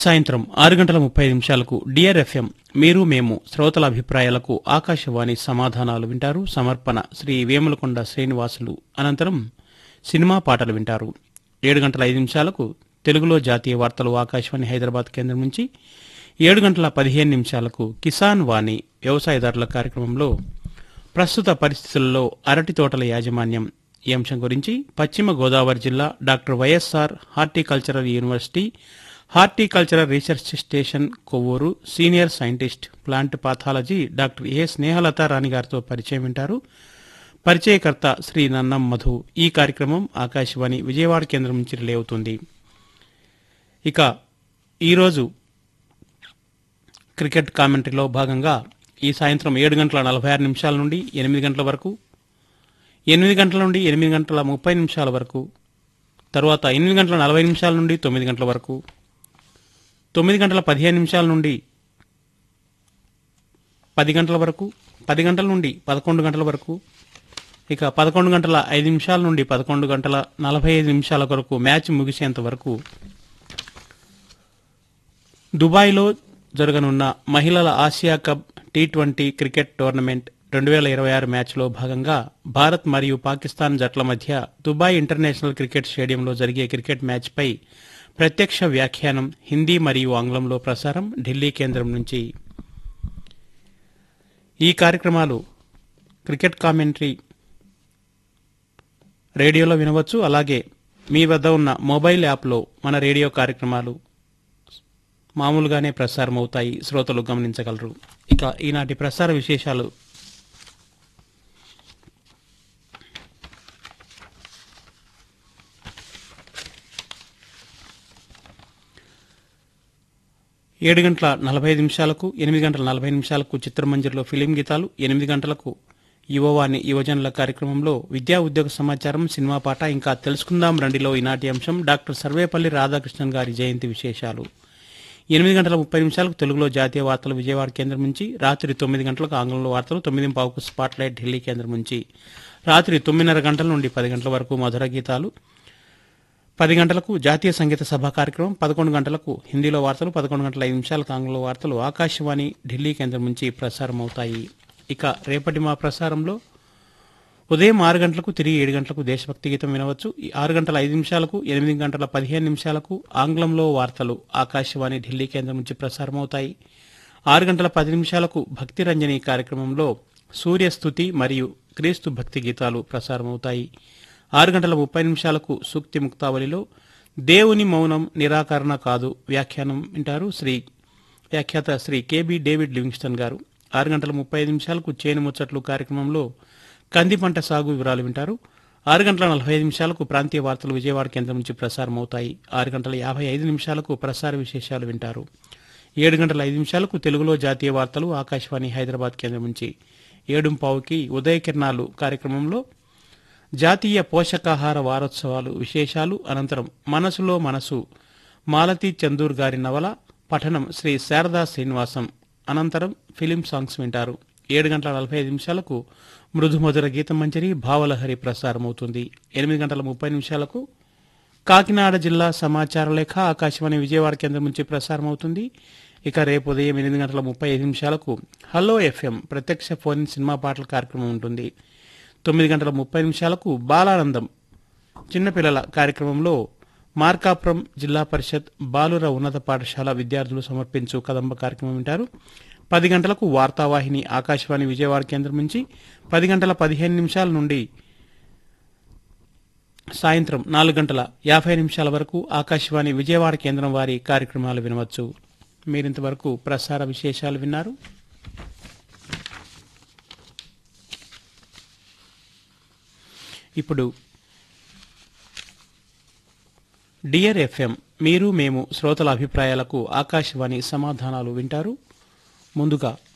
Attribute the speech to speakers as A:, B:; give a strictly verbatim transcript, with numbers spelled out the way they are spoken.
A: సాయంత్రం ఆరు గంటల ముప్పై నిమిషాలకు డియర్ ఎఫ్ఎం మీరు మేము శ్రోతల అభిప్రాయాలకు ఆకాశవాణి సమాధానాలు వింటారు. సమర్పణ శ్రీ వేములకొండ శ్రీనివాసులు. అనంతరం సినిమా పాటలు వింటారు. ఏడు గంటల ఐదు నిమిషాలకు తెలుగులో జాతీయ వార్తలు ఆకాశవాణి హైదరాబాద్ కేంద్రం నుంచి. ఏడు గంటల పదిహేను నిమిషాలకు కిసాన్ వాణి వ్యవసాయదారుల కార్యక్రమంలో ప్రస్తుత పరిస్థితుల్లో అరటి తోటల యాజమాన్యం ఈ అంశం గురించి పశ్చిమ గోదావరి జిల్లా doctor YSR horticultural university horticultural research station Kovvur senior scientist plant pathology doctor ఏ స్నేహలత రాణి గారితో పరిచయం వింటారు. పరిచయకర్త శ్రీ నన్నం మధు. ఈ కార్యక్రమం ఆకాశవాణి విజయవాడ కేంద్రం నుంచి రిలే అవుతుంది. ఇక ఈరోజు క్రికెట్ కామెంటరీలో భాగంగా ఈ సాయంత్రం ఏడు గంటల నలభై ఆరు నిమిషాల నుండి ఎనిమిది గంటల వరకు, ఎనిమిది గంటల నుండి ఎనిమిది గంటల ముప్పై నిమిషాల వరకు, తరువాత ఎనిమిది గంటల నలభై నిమిషాల నుండి తొమ్మిది గంటల వరకు, తొమ్మిది గంటల పదిహేను నిమిషాల నుండి పది గంటల వరకు, పది గంటల నుండి పదకొండు గంటల వరకు, ఇక పదకొండు గంటల ఐదు నిమిషాల నుండి పదకొండు గంటల నలభై ఐదు నిమిషాల వరకు మ్యాచ్ ముగిసేంత వరకు దుబాయ్లో జరగనున్న మహిళల Asia cup T twenty cricket tournament రెండు వేల ఇరవై ఆరు మ్యాచ్లో భాగంగా భారత్ మరియు పాకిస్తాన్ జట్ల మధ్య దుబాయ్ ఇంటర్నేషనల్ క్రికెట్ స్టేడియంలో జరిగే క్రికెట్ మ్యాచ్పై ప్రత్యక్ష వ్యాఖ్యానం హిందీ మరియు ఆంగ్లంలో ప్రసారం ఢిల్లీ కేంద్రం నుంచి. ఈ కార్యక్రమాలు క్రికెట్ కామెంటరీ రేడియోలో వినవచ్చు. అలాగే మీ వద్ద ఉన్న మొబైల్ యాప్లో మన రేడియో కార్యక్రమాలు మామూలుగానే ప్రసారం అవుతాయి, శ్రోతలు గమనించగలరు. ఇక ఈనాటి ప్రసార విశేషాలు. ఏడు గంటల నలభై ఐదు నిమిషాలకు, ఎనిమిది గంటల నలభై నిమిషాలకు చిత్రమంజరిలో ఫిలిం గీతాలు, ఎనిమిది గంటలకు యువవాణి యువజనుల కార్యక్రమంలో విద్యా ఉద్యోగ సమాచారం, సినిమా పాట, ఇంకా తెలుసుకుందాం రండిలో ఈనాటి అంశం డాక్టర్ సర్వేపల్లి రాధాకృష్ణన్ గారి జయంతి విశేషాలు. ఎనిమిది గంటల ముప్పై నిమిషాలకు తెలుగులో జాతీయ వార్తలు విజయవాడ కేంద్రం నుంచి. రాత్రి తొమ్మిది గంటలకు ఆంగ్లంలో వార్తలు, తొమ్మిది పావుకు స్పాట్ లైట్ ఢిల్లీ కేంద్రం నుంచి. రాత్రి తొమ్మిదిన్నర గంటల నుండి పది గంటల వరకు మధుర గీతాలు. పది గంటలకు జాతీయ సంగీత సభ కార్యక్రమం, పదకొండు గంటలకు హిందీలో వార్తలు, పదకొండు గంటల ఐదు నిమిషాలకు ఆంగ్లంలో వార్తలు ఆకాశవాణి ఢిల్లీ కేంద్రం నుంచి ప్రసారం అవుతాయి. ఇక రేపటి మా ప్రసారంలో ఉదయం ఆరు గంటలకు తిరిగి ఏడు గంటలకు దేశభక్తి గీతం వినవచ్చు. ఆరు గంటల ఐదు నిమిషాలకు, ఎనిమిది గంటల పదిహేను నిమిషాలకు ఆంగ్లంలో వార్తలు ఆకాశవాణి ఢిల్లీ కేంద్రం నుంచి ప్రసారమవుతాయి. ఆరు గంటల పది నిమిషాలకు భక్తి రంజని కార్యక్రమంలో సూర్యస్తుతి మరియు క్రీస్తు భక్తి గీతాలు ప్రసారమవుతాయి. ఆరు గంటల ముప్పై నిమిషాలకు సూక్తి ముక్తావళిలో దేవుని మౌనం నిరాకరణ కాదు వ్యాఖ్యానం వింటారు. శ్రీ వ్యాఖ్యాత శ్రీ కెబి డేవిడ్ లివింగ్స్టన్ గారు. ఆరు గంటల ముప్పై ఐదు నిమిషాలకు చేను ముచ్చట్లు కార్యక్రమంలో కంది పంట సాగు వివరాలు వింటారు. ఆరు గంటల నలభై ఐదు నిమిషాలకు ప్రాంతీయ వార్తలు విజయవాడ కేంద్రం నుంచి ప్రసారం అవుతాయి. ఆరు గంటల యాభై ఐదు నిమిషాలకు ప్రసార విశేషాలు వింటారు. ఏడు గంటల ఐదు నిమిషాలకు తెలుగులో జాతీయ వార్తలు ఆకాశవాణి హైదరాబాద్ కేంద్రం నుంచి. ఏడు పావుకి ఉదయ కిరణాలు కార్యక్రమంలో జాతీయ పోషకాహార వారోత్సవాలు విశేషాలు, అనంతరం మనసులో మనసు మాలతీ చందూర్ గారి నవల పఠనం శ్రీ శారదా శ్రీనివాసం, అనంతరం ఫిలిం సాంగ్స్ వింటారు. ఏడు గంటల నలభై ఐదు నిమిషాలకు మృదుమధుర గీతం మంజరి భావలహరి ప్రసారమవుతుంది. ఎనిమిది గంటల ముప్పై నిమిషాలకు కాకినాడ జిల్లా సమాచార లేఖ ఆకాశవాణి విజయవాడ కేంద్రం నుంచి ప్రసారమవుతుంది. ఇక రేపు ఉదయం ఎనిమిది గంటల ముప్పై ఐదు నిమిషాలకు హలో ఎఫ్ఎం ప్రత్యక్ష ఫోన్ సినిమా పాటల కార్యక్రమం ఉంటుంది. తొమ్మిది గంటల ముప్పై నిమిషాలకు బాలానందం చిన్నపిల్లల కార్యక్రమంలో మార్కాపురం జిల్లా పరిషత్ బాలుర ఉన్నత పాఠశాల విద్యార్థులు సమర్పించు కదంబ కార్యక్రమం వింటారు. పది గంటలకు వార్తావాహిని ఆకాశవాణి విజయవాడ కేంద్రం నుంచి. పది గంటల పదిహేను నిమిషాల నుండి సాయంత్రం నాలుగు గంటల యాభై నిమిషాల వరకు ఆకాశవాణి విజయవాడ కేంద్రం వారి కార్యక్రమాలు వినవచ్చు. మీరింతవరకు ప్రసార విశేషాలు విన్నారు. ఇప్పుడు డియర్ ఎఫ్ఎం మీరు మేము శ్రోతల అభిప్రాయాలకు ఆకాశవాణి సమాధానాలు వింటారు. ముందుగా